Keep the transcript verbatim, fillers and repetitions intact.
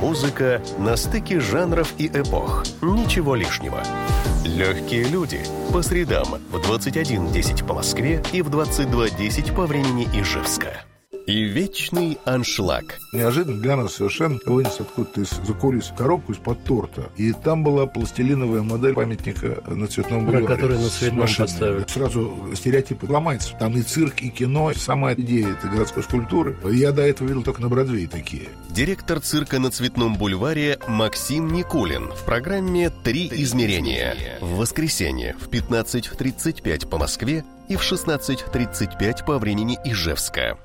Музыка на стыке жанров и эпох. Ничего лишнего. «Легкие люди» по средам в двадцать один десять по Москве и в двадцать два десять по времени Ижевска. И вечный аншлаг. Неожиданно для нас совершенно вынес откуда-то из-за кулис коробку из-под торта. И там была пластилиновая модель памятника на Цветном бульваре. Про который на Цветном поставили. Сразу стереотипы ломаются. Там и цирк, и кино. Сама идея этой городской скульптуры. Я до этого видел только на Бродвее такие. Директор цирка на Цветном бульваре Максим Никулин в программе «Три измерения». В воскресенье в пятнадцать тридцать пять по Москве и в шестнадцать тридцать пять по времени Ижевска.